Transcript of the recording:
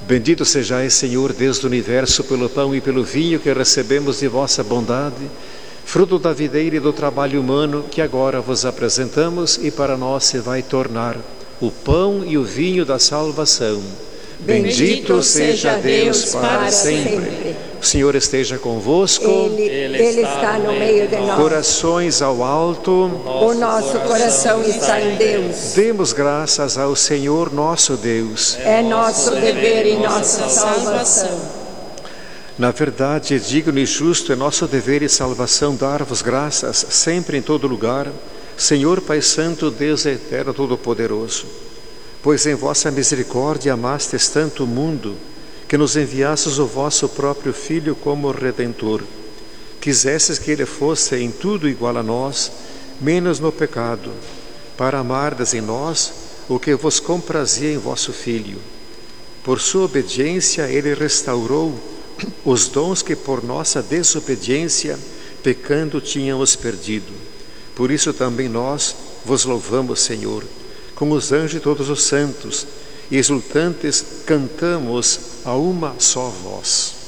Bendito sejais, Senhor, Deus do universo, pelo pão e pelo vinho que recebemos de vossa bondade, fruto da videira e do trabalho humano que agora vos apresentamos e para nós se vai tornar o pão e o vinho da salvação. Bendito seja Deus para sempre. O Senhor esteja convosco. Ele está no meio de nós. Corações ao alto. O nosso coração está em Deus. Demos graças ao Senhor nosso Deus. É nosso dever e nossa salvação. Na verdade, digno e justo é nosso dever e salvação dar-vos graças sempre em todo lugar, Senhor Pai Santo, Deus eterno todo-poderoso. Pois em vossa misericórdia amastes tanto o mundo, que nos enviastes o vosso próprio Filho como Redentor. Quisestes que ele fosse em tudo igual a nós, menos no pecado, para amardes em nós o que vos comprazia em vosso Filho. Por sua obediência ele restaurou os dons que por nossa desobediência, pecando, tínhamos perdido. Por isso também nós vos louvamos, Senhor, com os anjos e todos os santos, e exultantes cantamos a uma só voz.